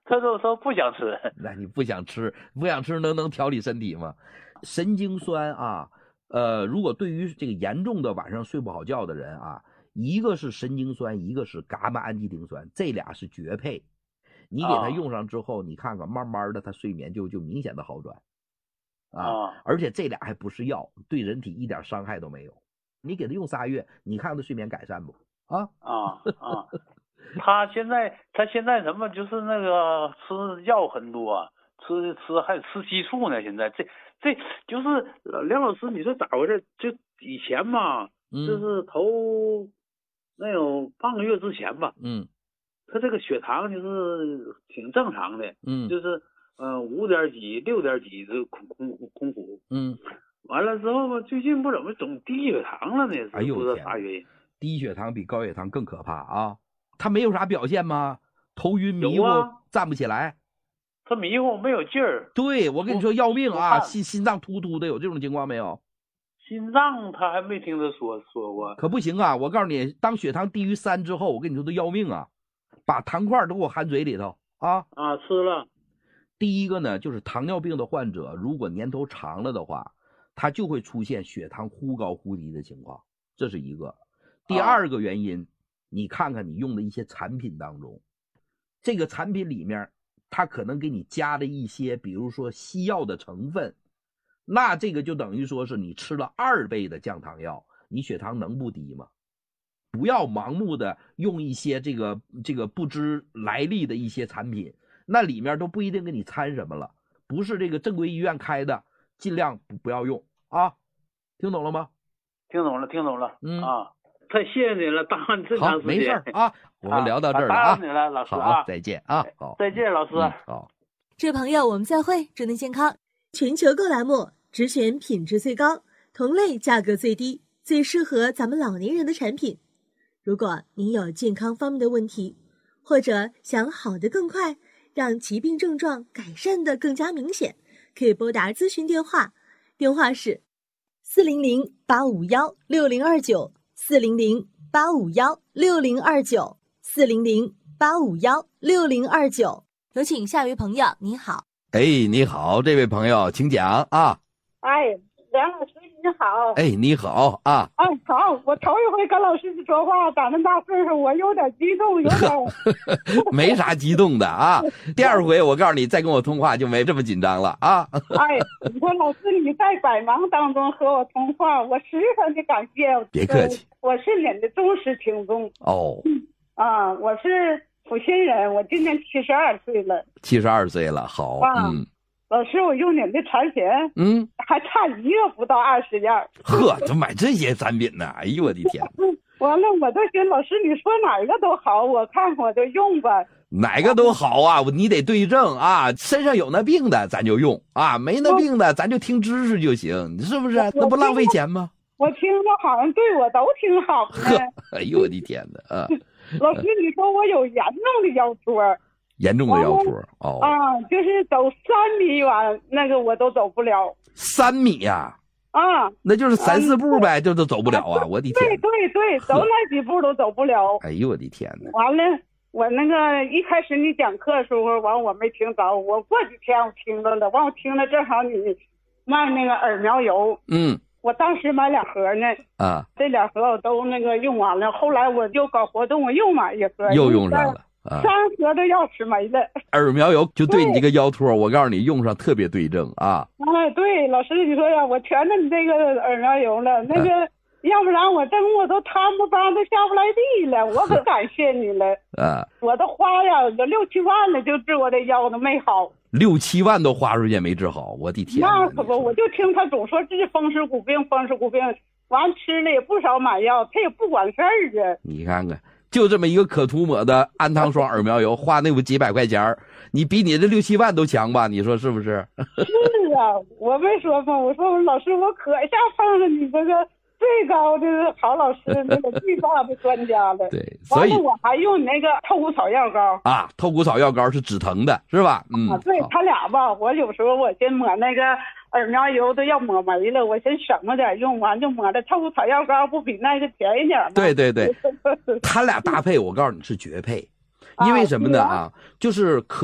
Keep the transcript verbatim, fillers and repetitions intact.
他都说不想吃。 那你不想吃，不想吃能能调理身体吗？神经酸啊，呃，如果对于这个严重的晚上睡不好觉的人啊，一个是神经酸，一个是伽马氨基丁酸，这俩是绝配。你给他用上之后，你看看，慢慢的他睡眠就就明显的好转啊，而且这俩还不是药，对人体一点伤害都没有。你给他用仨月，你看看他睡眠改善不？啊啊啊！他现在他现在什么就是那个吃药很多，吃吃还吃激素呢。现在这这就是梁老师，你说咋回事？就以前嘛， 嗯、 就是头那有半个月之前吧， 嗯， 他这个血糖就是挺正常的， 嗯， 就是呃五点几、六点几这空空空腹， 嗯， 完了之后吧，最近不怎么总低血糖了呢？ 哎呦， 不知道啥原因。 低血糖比高血糖更可怕啊！他没有啥表现吗？头晕迷糊、 啊、 站不起来。 他迷糊没有劲儿。 对，我跟你说要命啊！心心脏突突的，有这种情况没有？ 心脏他还没听他说说过。 可不行啊！我告诉你，当血糖低于三之后，我跟你说都要命啊！把糖块都给我含嘴里头啊！ 啊，吃了。 第一个呢，就是糖尿病的患者，如果年头长了的话，他就会出现血糖忽高忽低的情况，这是一个。第二个原因，啊、你看看你用的一些产品当中，这个产品里面，它可能给你加了一些，比如说西药的成分，那这个就等于说是你吃了二倍的降糖药，你血糖能不低吗？不要盲目的用一些这个这个不知来历的一些产品，那里面都不一定给你掺什么了，不是这个正规医院开的，尽量不不要用啊，听懂了吗？ 听懂了，听懂了， 嗯啊。太谢谢你了，耽误这长时间。 好，没事啊，我们聊到这儿了啊。 耽误你了，老师啊。 好，再见啊。好， 再见，老师。 嗯、好， 这位朋友，我们再会。祝您健康。全球购栏目只选品质最高、同类价格最低、最适合咱们老年人的产品。如果您有健康方面的问题，或者想好得更快，让疾病症状改善得更加明显，可以拨打咨询电话，电话是四零零八五幺六零二九。四零零八五幺六零二九，四零零八五幺六零二九。有请下一位朋友，你好。 哎，你好，这位朋友，请讲啊。 哎，梁老师你好。 哎，你好啊。 哎，好，我头一回跟老师说话，长这么大岁数，我有点激动，有点。 没啥激动的啊。第二回我告诉你，再跟我通话就没这么紧张了啊。 哎，你说老师你在百忙当中和我通话，我十分的感谢。 别客气。 我是您的忠实听众。 哦。 嗯啊，我是阜新人，我今年七十二岁了。 七十二岁了，好。 啊、 嗯。 老师，我用您的产品， 嗯， 还差一个不到二十样。 呵，怎么买这些产品呢？哎呦我的天！ 完了，我都寻老师，你说哪个都好，我看我就用吧。 哪个都好啊，你得对症啊。身上有那病的，咱就用啊；没那病的，咱就听知识就行，是不是？那不浪费钱吗？ 我听着好像对我都挺好的。 哎呦我的天哪！啊， 老师，你说我有严重的腰托。 严重的腰托哦啊，就是走三米远，那个我都走不了。 三米呀、 啊？啊， 那就是三四步呗，这、嗯、都走不了啊！我的天！ 对对对，走那几步都走不了。 哎呦我的天哪！ 完了，我那个一开始你讲课的时候，完我没听着，我过几天我听着了，完我听了正好你卖那个耳苗油， 嗯， 我当时买两盒呢。啊，这两盒我都那个用完了，后来我就搞活动，我又买一盒， 又用上了。 啊、三盒的药吃没了， 耳苗油就对你这个腰托，我告诉你用上特别对症啊！ 哎，对，老师你说呀，我全着你这个耳苗油了，那个、啊、要不然我真我都摊不帮都下不来地了，我可感谢你了啊！我都花呀，有六七万了，就治我这腰都没好， 六七万都花出去没治好，我的天！ 那可不，我就听他总说治风湿骨病，风湿骨病，完吃了也不少买药，他也不管事儿啊！ 你看看。就这么一个可涂抹的安糖霜耳苗油，花那不几百块钱，你比你这六七万都强吧？你说是不是？ 是啊，我没说嘛，我说老师，我可下碰了你这个最高的好老师，那个最大的专家了。 对，所以我还用那个透骨草药膏啊，透骨草药膏是止疼的，是吧？嗯， 啊、对他俩吧，我有时候我先抹那个耳苗油都要抹没了，我先省着点用，完就抹的透骨草药膏，不比那个便宜点吗？ 对对对，他俩搭配，我告诉你是绝配，因为什么呢啊？就是可。